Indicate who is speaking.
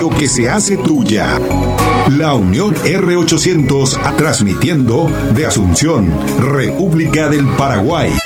Speaker 1: radio que se hace tuya. La Unión R800, transmitiendo de Asunción, República del Paraguay.